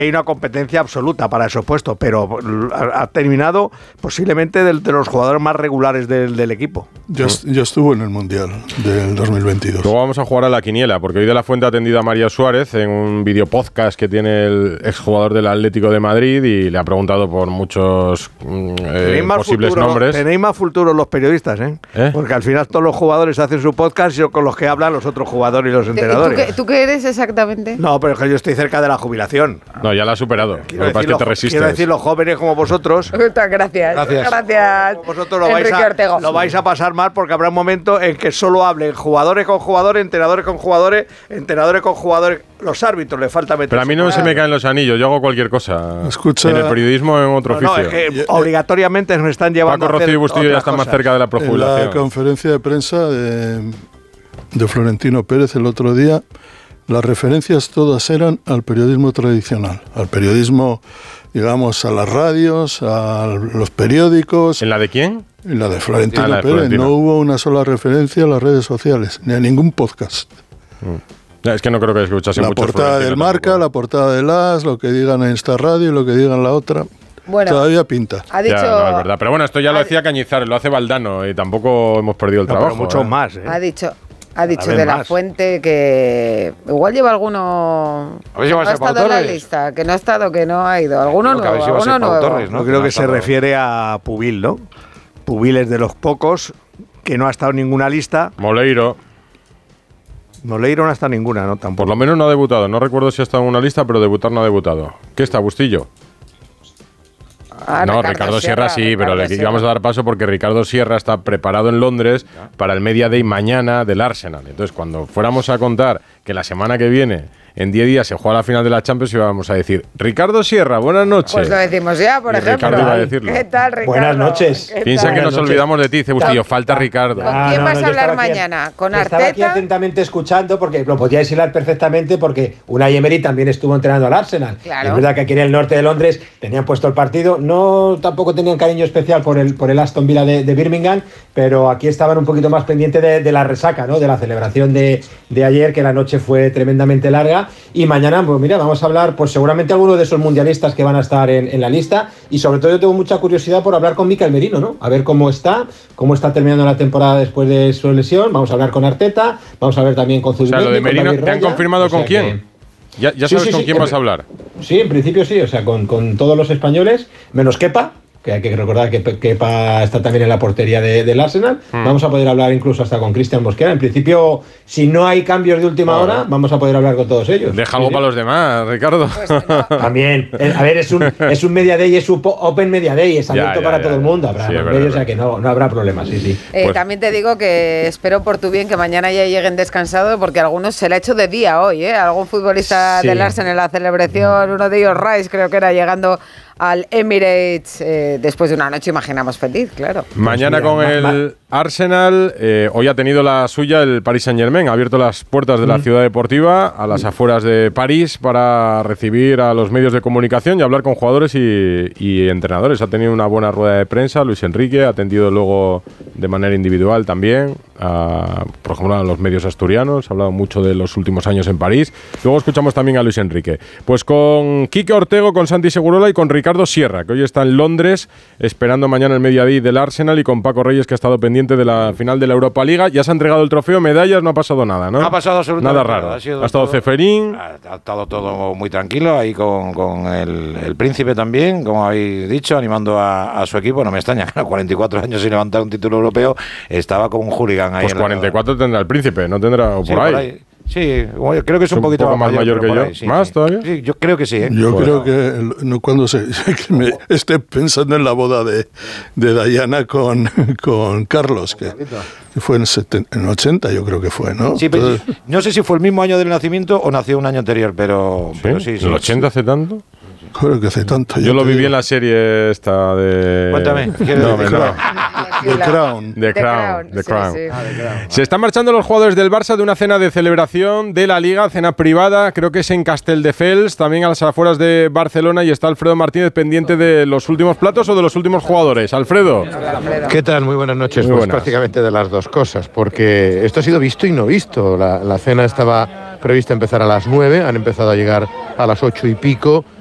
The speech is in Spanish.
hay una competencia absoluta para esos puestos, pero ha terminado posiblemente de los jugadores más regulares del equipo. Ya estuvo en el Mundial del 2022. Luego vamos a jugar a la quiniela, porque hoy De La Fuente ha atendido a María Suárez en un video podcast que tiene el exjugador del Atlético de Madrid y le ha preguntado por muchos posibles nombres. Tenéis más futuro los periodistas, porque al final todos los jugadores hacen su podcast y con los que hablan los otros jugadores y los entrenadores. ¿Tú qué eres exactamente? No, pero es que yo estoy cerca de la jubilación. No, ya la has superado. Lo que pasa es que te resistes. Quiero decir, los jóvenes como vosotros. Gracias. Vosotros lo vais a pasar mal porque habrá un momento en que solo hablen jugadores con jugadores, entrenadores con jugadores, entrenadores con jugadores. Los árbitros le falta meter. Pero a mí no se me caen los anillos, yo hago cualquier cosa. Escucha, en el periodismo en otro oficio. No, es que obligatoriamente nos están llevando Paco Rocío y Bustillo ya están más cerca de la prejubilación. En la conferencia de prensa de Florentino Pérez el otro día, las referencias todas eran al periodismo tradicional, al periodismo, digamos, a las radios, a los periódicos. ¿En la de quién? En la de Florentino la de Pérez. Florentino. No hubo una sola referencia a las redes sociales, ni a ningún podcast. Es que no creo que escuchase mucho. La portada del Marca, la portada del AS, lo que digan en esta radio y lo que digan la otra. Bueno, todavía pinta. Ha dicho, ya, no, es verdad. Pero bueno, esto ya lo decía Cañizares, lo hace Valdano y tampoco hemos perdido el trabajo. Pero muchos más. Ha dicho De La Fuente que igual lleva alguno. A ver si va a ser estado en la lista, que no ha estado, que no ha ido. Alguno nuevo. Alguno nuevo. Torres, ¿no? Yo creo que se refiere a Pubil, ¿no? Pubil es de los pocos que no ha estado en ninguna lista. Moleiro no ha estado en ninguna, ¿no? Tampoco. Por lo menos no ha debutado. No recuerdo si ha estado en una lista, pero debutar no ha debutado. ¿Qué está, Bustillo? No, Ricardo Sierra sí, pero le íbamos a dar paso porque Ricardo Sierra está preparado en Londres para el Media Day mañana del Arsenal. Entonces, cuando fuéramos a contar que la semana que viene, en 10 días, se juega la final de la Champions, íbamos a decir: Ricardo Sierra, buenas noches. Pues lo decimos ya, por ejemplo. Ricardo iba a decirlo. ¿Qué tal, Ricardo? Buenas noches. Piensa que nos olvidamos de ti, dice Bustillo. Falta Ricardo. ¿Con quién vas a hablar mañana? ¿Con Arteta? Estaba aquí atentamente escuchando porque lo podíais hilar perfectamente porque Unai Emery también estuvo entrenando al Arsenal. Claro. Es verdad que aquí en el norte de Londres tenían puesto el partido. No tampoco tenían cariño especial por el Aston Villa de Birmingham, pero aquí estaban un poquito más pendientes de la resaca, ¿no? De la celebración de ayer, que la noche fue tremendamente larga. Y mañana, pues mira, vamos a hablar, pues seguramente algunos de esos mundialistas que van a estar en la lista. Y sobre todo yo tengo mucha curiosidad por hablar con Mikel Merino, ¿no? A ver cómo está terminando la temporada después de su lesión. Vamos a hablar con Arteta, vamos a ver también con Zubimendi. O sea, lo de Merino, ¿te han confirmado con quién? ¿Ya sabes con quién vas a hablar? Sí, en principio sí, o sea, con todos los españoles, menos Kepa, que hay que recordar que Kepa está también en la portería del Arsenal. Vamos a poder hablar incluso hasta con Cristian Mosquera. En principio, si no hay cambios de última hora, vamos a poder hablar con todos ellos. Deja algo para los demás, Ricardo. Pues no. También, a ver, es un Media Day, es un Open Media Day, es abierto para todo el mundo. Habrá medios, o sea que no habrá problema, sí. Pues también te digo que espero por tu bien que mañana ya lleguen descansados, porque a algunos se le ha hecho de día hoy, ¿eh? Algún futbolista del Arsenal en la celebración, uno de ellos, Rice, creo que era, llegando al Emirates después de una noche, imaginamos, feliz, claro. Mañana con el Arsenal, hoy ha tenido la suya el Paris Saint-Germain, ha abierto las puertas de la ciudad deportiva a las afueras de París para recibir a los medios de comunicación y hablar con jugadores y entrenadores. Ha tenido una buena rueda de prensa, Luis Enrique, ha atendido luego de manera individual también, por ejemplo, a los medios asturianos, ha hablado mucho de los últimos años en París. Luego escuchamos también a Luis Enrique. Pues con Quique Ortego, con Santi Segurola y con Ricardo Sierra, que hoy está en Londres esperando mañana el Media Day del Arsenal, y con Paco Reyes, que ha estado pendiente de la final de la Europa Liga. Ya se ha entregado el trofeo, medallas, no ha pasado nada, ¿no? No ha pasado absolutamente nada raro. Ha estado Ceferín. Ha estado todo muy tranquilo ahí con el príncipe también, como habéis dicho, animando a su equipo. No me extraña, claro, 44 años sin levantar un título europeo, estaba como un hooligan ahí. Pues 44 tendrá el príncipe, no tendrá, o por ahí. Sí, creo que es un poquito más mayor que yo. Ahí, sí, ¿Más sí. todavía? Sí, yo creo que sí. Yo creo que cuando que me esté pensando en la boda de Diana con Carlos, que fue en 80, yo creo que fue, ¿no? Sí, entonces, no sé si fue el mismo año del nacimiento o nació un año anterior, pero sí. ¿El 80 hace tanto? Creo que hace tanto. Yo lo viví en la serie esta de... Cuéntame. The Crown. The Crown. Sí. Se están marchando los jugadores del Barça de una cena de celebración de la Liga, cena privada, creo que es en Castelldefels, también a las afueras de Barcelona, y está Alfredo Martínez pendiente de los últimos platos o de los últimos jugadores. Alfredo. ¿Qué tal? Muy buenas noches. Muy pues buenas. Prácticamente de las dos cosas, porque esto ha sido visto y no visto. La cena estaba prevista empezar a las 9, han empezado a llegar a las 8 y pico.